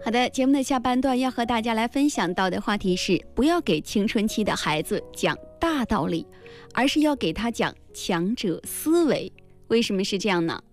好的，节目的下半段要和大家来分享到的话题是：不要给青春期的孩子讲大道理，而是要给他讲强者思维。为什么是这样呢？